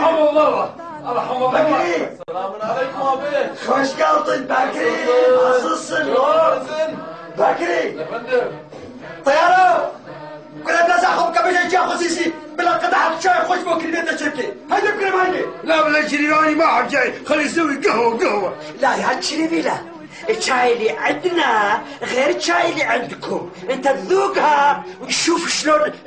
ارحم الله ارحم الله. بكري السلام عليكم ابي. خوش قلطن بكري. عزيزسن بكري. يا فندم. طيارة كنا بلازا خب قبل جا خصيصي بلا قطعة شاي خوش بكري بيت الشركة. هيدا بكري هيدا. لا بلا شريراني ما حد جاي، خلي يسوي قهوة. لا يا شريفي لا، الشاي اللي عندنا غير الشاي اللي عندكم، انت تذوقها وتشوف شلون